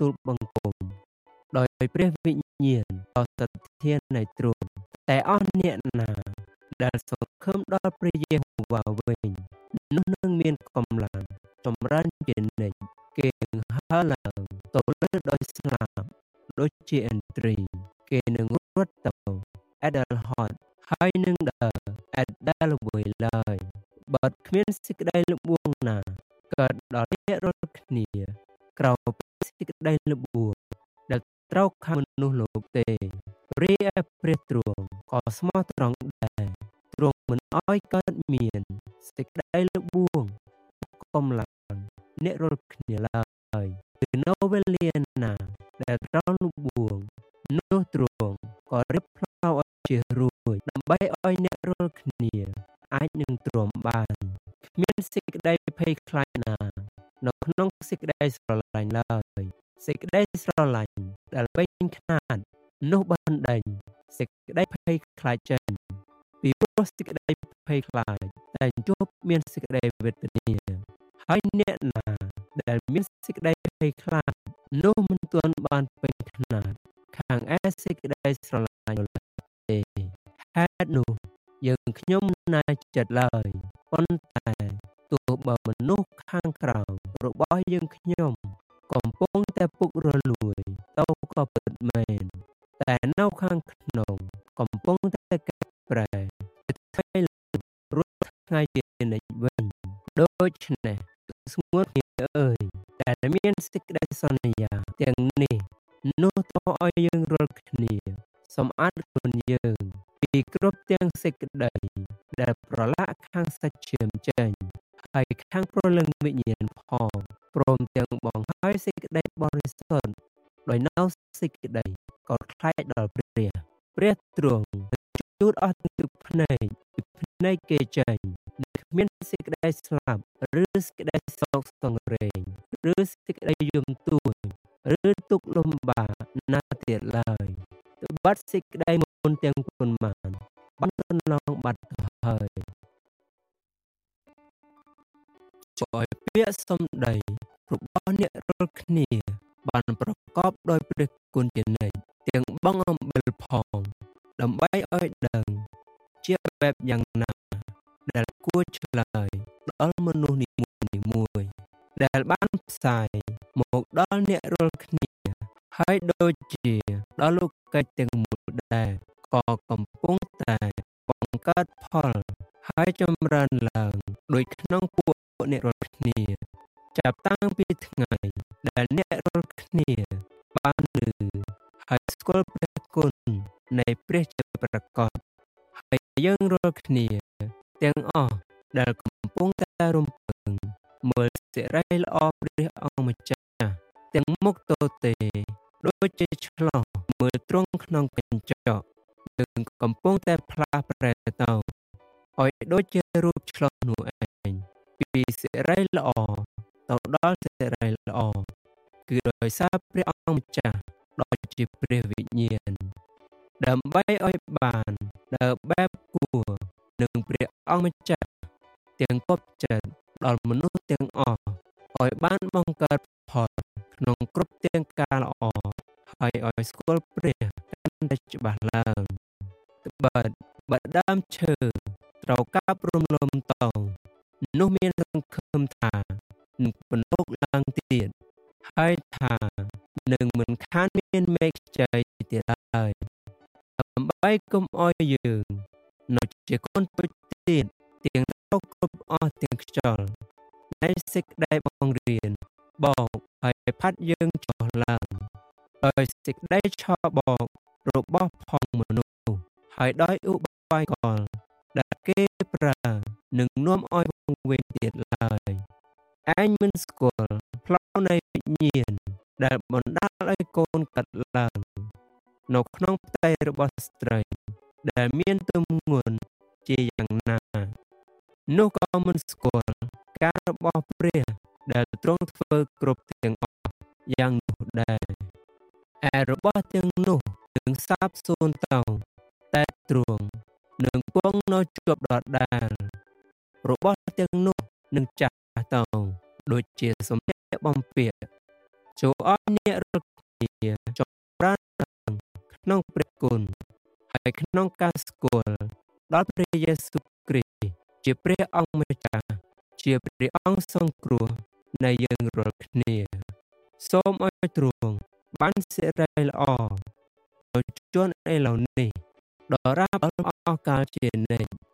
ទូលបង្គំដោយព្រះវិញ្ញាណដ៏សទ្ធានៃទ្រង់តែអស់អ្នកណាដែលសង្ឃឹមដល់ព្រះយេហូវ៉ាវិញនោះនឹងមានកម្លាំងចម្រើនជានិច្ចគេនឹងហើរឡើងទៅលើដោយស្លាប់ដូចជាឥន្ទ្រីគេនឹងរត់ទៅអេដែលហត់ហើយនឹងដើរអេដែលល្វើយឡើយបើគ្មានសេចក្តីល្បួងណាកើតដល់អ្នករាល់គ្នាក្រៅពីសេចក្តីល្បួងដែលត្រូវខាងមនុស្សលោកទេរីឯព្រះទ្រង់ក៏ស្មោះត្រង់ដែរទ្រង់មិនអោយកើតមានសេចក្តីល្បួងកម្លាំងអ្នករាល់គ្នាឡើយគឺនៅវេលាណាដែលត្រូវល្បួងនោះទ្រង់ក៏រៀបផ្លូវឲ្យជារួចដើម្បីឲ្យអ្នករាល់គ្នាអាចនឹងទ្រាំបានគ្មានសេចក្តីភ័យខ្លាចណានៅក្នុងសេចក្តីស្រឡាញ់ឡើយសេចក្តីស្រឡាញ់ដែលពេញខ្នាតនោះបណ្ដេញសេចក្តីភ័យខ្លាចចេញពីព្រោះសេចក្តីភ័យខ្លាចតែជួបមានសេចក្តីវេទនាហើយអ្នកណាដែលមានសេចក្តីភ័យខ្លាចនោះមិនទាន់បានពេញខ្នាតខាងឯសេចក្តីស្រឡាញ់នោះទេហេតុនោះយើងខ្ញុំមិនណាចិត្តឡើយប៉ុន្តែទោះបើមនុស្សខាងក្រៅរបស់យើងខ្ញុំកំពុងតែពុករលួយទៅក៏ពិតមែនតែនៅខាងក្នុងកំពុងតែកែប្រែថ្ងៃរត់ថ្ងៃជានិច្ចវិញដូច្នេះស្ងួនគ្នាអើយតែមានសេចក្តីសន្យាទាំងនេះនោះទៅឲ្យយើងរាល់គ្នាសម្អាតខ្លួនយើងពីគ្រប់ទាំងសេចក្តីដែលប្រឡាក់ខាងសាច់ឈាមចេញហើយខាងព្រលឹងវិញ្ញាណផងព្រមទាំងបង្ហើយសេចក្តីបរិសុទ្ធដោយនៅសេចក្តីកោតខ្លាចដល់ព្រះទ្រង់ជូតអស់ទឹកភ្នែកគេចេញគ្មានសេចក្តីស្លាប់ឬសេចក្តីសោកសង្រេងឬសេចក្តីយំទួញឬទុក្ខលំបាកណាទៀតឡើយត្បិតសេចក្តីមុនទាំងប៉ុន្មានបានកន្លងបាត់ទៅហើយជួយពាក្យសម្ដីរបស់អ្នករាល់គ្នាបានប្រកបដោយព្រះគុណជានិច្ចទាំងបងអំបិលផងដើម្បីឲ្យដឹងជាបែបយ៉ាងណាដែលគួរឆ្លើយដល់មនុស្សនីមួយដែលបានផ្សាយមកដល់អ្នករាល់គ្នាហើយដូចជាដល់លោកកិច្ចទាំងមូលដែរក៏កំពុងតែបង្កើតផលហើយចម្រើនឡើងដោយក្នុងពួកអ្នករាល់គ្នាចាប់តាំងពីថ្ងៃដែលអ្នករាល់គ្នាបានឮហើយស្គាល់ព្រះគុណនៃព្រះជាប្រកបហើយយើងរាល់គ្នាទាំងអស់ដែលកំពុងតែរំពឹងមើលសិរីល្អព្រះអង្គម្ចាស់ទាំងមុខទទេដូចជាឆ្លោះមើលទ្រង់ក្នុងកញ្ចក់យើងកំពុងតែផ្លាស់ប្រែទៅឲ្យដូចជារូបឆ្លោះនោះឯងពីសិរីល្អទៅដល់សិរីល្អគឺដោយសារព្រះអង្គម្ចាស់ដ៏ជាព្រះវិញ្ញាណដើម្បីឲ្យបានដើរបែបគួរនឹងព្រះអង្គម្ចាស់ទាំងគប់ចិត្តដល់មនុស្សទាំងអស់ឲ្យបានបង្កើតផលក្នុងគ្រប់ទាំងការល្អហើយឲ្យស្គាល់ព្រះកាន់តែច្បាស់ឡើងត្បិតបើដើមឈើត្រូវការព្រមលំទៅនោះមានសង្ឃឹមថានឹងបណ្ដុកឡើងទៀតហើយថានឹងមិនខានមានមេឃខ្ចីទៀតឡើយដើម្បីកុំឲ្យយើងនៅជាកូនពេជ្រទៀតទាំងត្រូវគ្រប់អស់ទាំងខ្យល់នៃសេចក្តីបង្រៀនបោកហើយផាត់យើងចុះឡើងដោយសេចក្តីឆោបោករបស់ផងមនុស្សហើយដោយឧបាយកលដែលគេប្រើនឹងនាំឲ្យវង្វេងទៀតឡើយឯងមិនស្គាល់ផ្លូវនៃវិញ្ញាណដែលបណ្ដាលឲ្យកូនកាត់ឡើងនៅក្នុងផ្ទៃរបស់ស្ត្រីដែលមានទម្ងន់ជាយ៉ាងណានោះក៏មិនស្គាល់ការរបស់ព្រះដែលទ្រង់ធ្វើគ្រប់ទាំងអស់យ៉ាងនោះដែរឯរបស់ទាំងនោះនឹងសាបសូន្យទៅតែទ្រង់នឹងពងនៅជាប់ដដែលរបស់ទាំងនោះនឹងចាស់ទៅដូចជាសម្ភារបំពាក់ចូលឲ្យអ្នករាល់គ្នាចម្រើនដឹងក្នុងព្រះគុណហើយក្នុងការស្គាល់ដល់ព្រះយេស៊ូវគ្រីស្ទជាព្រះអង្គម្ចាស់ជាព្រះអង្គសង្គ្រោះនៃយើងរាល់គ្នាសូមឲ្យទ្រង់បានសិរីល្អដល់ជនឥឡូវនេះដរាបអស់កាលជានិច្ច